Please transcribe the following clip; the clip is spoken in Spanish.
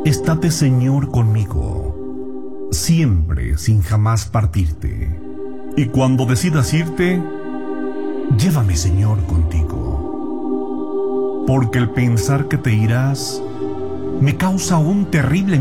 Estate, Señor, conmigo, siempre sin jamás partirte. Y cuando decidas irte, llévame, Señor, contigo. Porque el pensar que te irás me causa un terrible